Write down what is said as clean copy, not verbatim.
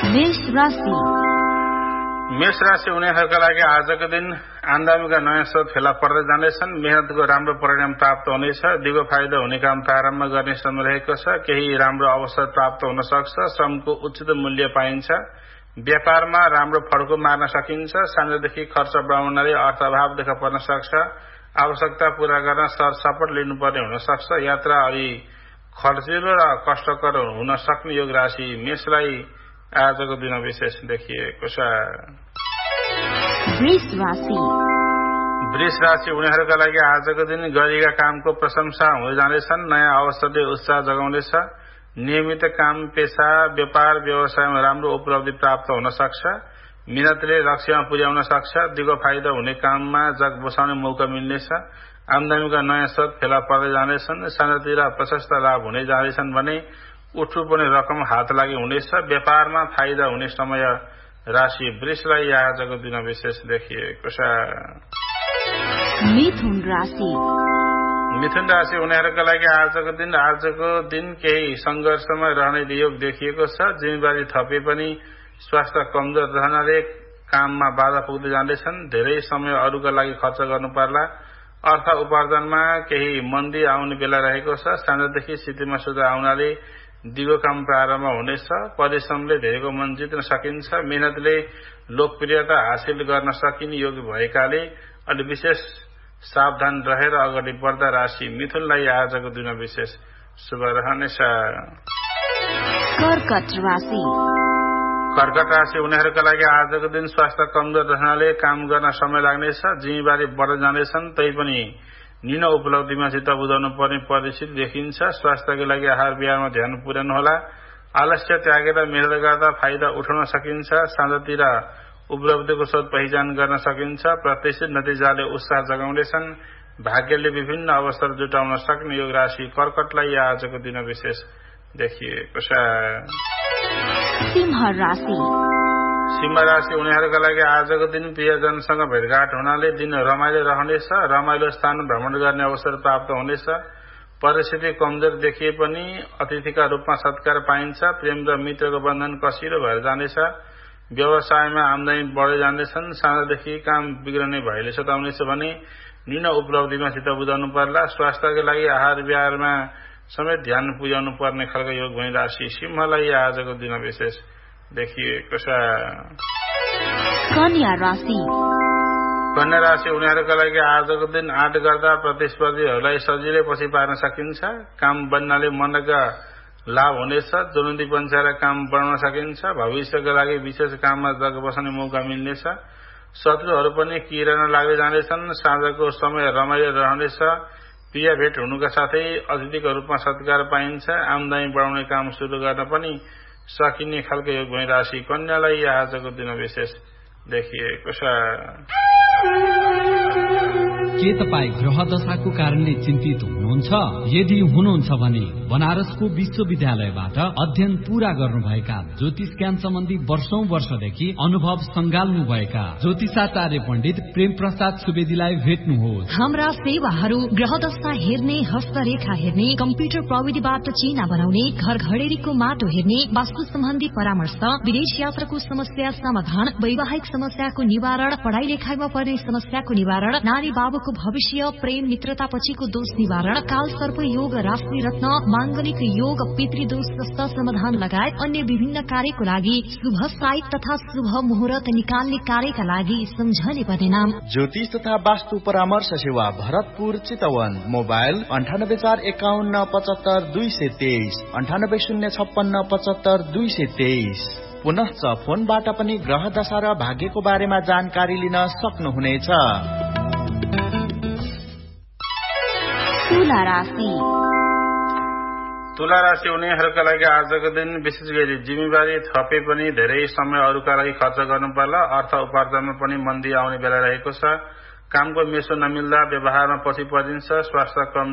मेष राशि उनीहरूका लागि आजको दिन आमदामीका नयाँ स्रोत फेला पर्दै जानेछन्। मेहनतको राम्रो परिणाम प्राप्त हुनेछ। दिगो फाइदा हुने काम प्रारम्भ गर्ने समय रहेको छ। केही राम्रो अवसर प्राप्त हुन सक्छ। श्रमको उचित मूल्य पाइन्छ। व्यापारमा राम्रो फड्को मार्न सकिन्छ। सानोदेखि खर्च बढाउनाले अर्थाभाव देखा पर्न सक्छ। आवश्यकता पूरा गर्न सरसपट लिनुपर्ने हुन सक्छ। यात्रा अलि खर्चिलो र कष्टकर हुन सक्ने योग राशि मेषलाई आजको दिन विशेष देखिएको छ। वृष राशि उनीहरूका लागि आजको दिन गरिएका कामको प्रशंसा हुँदै जानेछन्। नयाँ अवसरले उत्साह जगाउनेछ। नियमित काम, पेशा, व्यापार, व्यवसायमा राम्रो उपलब्धि प्राप्त हुन सक्छ। मिहिनेतले लक्ष्यमा पुर्याउन सक्छ। दिगो फाइदा हुने काममा जग बसाउने मौका मिल्नेछ। आमदामीका नयाँ स्रोत फेला पर्दै जानेछन्। सानोतिर प्रशस्त लाभ हुने जाँदैछन् भने उठ्नुपर्ने रकम हात लागि हुनेछ। व्यापारमा फाइदा हुने समय राशि वृषलाई आजको दिन विशेष देखिएको छ। मिथुन राशि उनीहरूका लागि आजको दिन केही संघर्षमा रहने योग देखिएको छ। जिम्मेवारी थपे पनि स्वास्थ्य कमजोर रहनाले काममा बाधा पुग्दै जाँदैछन्। धेरै समय अरूका लागि खर्च गर्नु पर्ला। अर्थ उपार्जनमा केही मन्दी आउने बेला रहेको छ। सानोदेखि स्थितिमा सुधार आउनाले दिगो काम प्रारम्भ हुनेछ। परिश्रमले धेरैको मन जित्न सकिन्छ। मेहनतले लोकप्रियता हासिल गर्न सकिने योग भएकाले अलि विशेष सावधान रहेर अगाडि बढ्दा राशि मिथुनलाई आजको दिन विशेष शुभ रहनेछ। कर्कट राशि उनीहरूका लागि आजको दिन स्वास्थ्य कमजोर रहनाले काम गर्न समय लाग्नेछ। जिम्मेवारी बढ्दै जानेछन्। तैपनि न्यून उपलब्धिमा चित्त बुझाउनु पर्ने परिस्थिति देखिन्छ। स्वास्थ्यको लागि आहार विहारमा ध्यान पुर्याउनुहोला। आलस्य त्यागेर मेहनत गर्दा फाइदा उठाउन सकिन्छ। साँझतिर उपलब्धिको स्रोत पहिचान गर्न सकिन्छ। प्रत्याशित नतिजाले उत्साह जगाउनेछन्। भाग्यले विभिन्न अवसर जुटाउन सक्ने योग राशि कर्कटलाई आजको दिन विशेष देखिएको छ। सिंह राशि उनीहरूका लागि आजको दिन प्रियजनसँग भेटघाट हुनाले दिन रमाइलो रहनेछ। रमाइलो स्थान भ्रमण गर्ने अवसर प्राप्त हुनेछ। परिस्थिति कमजोर देखिए पनि अतिथिका रूपमा सत्कार पाइन्छ। प्रेम र मित्रको बन्धन कसिलो भएर जानेछ। व्यवसायमा आमदानी बढ्दै जानेछन्। सानोदेखि काम बिग्रने भएले सताउनेछ भने न्यून उपलब्धिमा चित्त बुझाउनु पर्ला। स्वास्थ्यको लागि आहार विहारमा समेत ध्यान पुर्याउनु पर्ने खालको योग भई राशि सिंहलाई आजको दिन विशेष देखिएको छ। कन्या राशि उनीहरूका लागि आजको दिन आँट गर्दा प्रतिस्पर्धीहरूलाई सजिलै पछि पार्न सकिन्छ। काम बन्नाले मनका लाभ हुनेछ। चुनौती पन्छाएर काम बढाउन सकिन्छ। भविष्यका लागि विशेष काममा जग बसाउने मौका मिल्नेछ। शत्रुहरू पनि किरण लाग्दै जानेछन्। साँझको समय रमाइलो रहनेछ। प्रिय भेट हुनुका साथै अतिथिको रूपमा सत्कार पाइन्छ। आमदानी बढाउने काम सुरु गर्न पनि सकिने खालको योग भई राशि कन्यालाई आजको दिन विशेष देखिएको छ। के तपाईँ ग्रह दशाको कारणले चिन्तित हुनुहुन्छ? यदि हुनुहुन्छ भने बनारसको विश्वविद्यालयबाट अध्ययन पूरा गर्नुभएका ज्योतिष ज्ञान सम्बन्धी वर्षौंदेखि अनुभव संगाल्नुभएका ज्योतिषाचार्य पण्डित प्रेम प्रसाद सुवेदीलाई भेट्नुहोस्। हाम्रा सेवाहरू ग्रह दशा हेर्ने, हस्तरेखा हेर्ने, कम्प्युटर प्रविधिबाट चिना बनाउने, घर घडेरीको माटो हेर्ने, वास्तु सम्बन्धी परामर्श, विदेश यात्राको समस्या समाधान, वैवाहिक समस्याको निवारण, पढ़ाई लेखाइमा पर्ने समस्याको निवारण, नारी बाबुको भविष्य, प्रेम मित्रता पछिको दोष निवारण, काल सर्प योग, राशि रत्न, मांगलिक योग, पितृदोष जस्ता समाधान लगायत अन्य विभिन्न कार्यको लागि शुभ साइत तथा शुभ मुहूर्त निकाल्ने कार्यका लागि सम्झने पर्ने नाम ज्योतिष तथा वास्तु परामर्श सेवा भरतपुर चितवन। मोबाइल 9845575223 9806575223। पुनश्च फोनबाट पनि ग्रह दशा र भाग्यको बारेमा जानकारी लिन सक्नुहुनेछ। तुला राशि उनीहरूका लागि आजको दिन विशेष गरी जिम्मेवारी थपे पनि धेरै समय अरूका लागि खर्च गर्नु पर्ला। अर्थ उपार्जनमा पनि मन्दी आउने बेला रहेको छ। कामको मेसो नमिल्दा व्यवहारमा पछि परिन्छ। स्वास्थ्य कम